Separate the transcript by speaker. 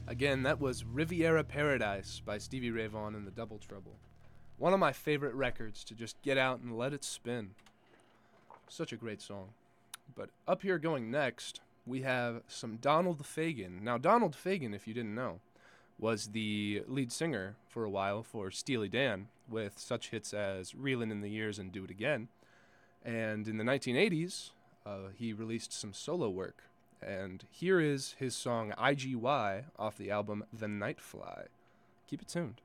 Speaker 1: Again, that was Riviera Paradise by Stevie Ray Vaughan and the Double Trouble. One of my favorite records to just get out and let it spin. Such a great song. But up here going next, we have some Donald Fagen. Now, Donald Fagen, if you didn't know, was the lead singer for a while for Steely Dan, with such hits as Reelin' in the Years and Do It Again. And in the 1980s, he released some solo work. And here is his song IGY off the album The Nightfly. Keep it tuned.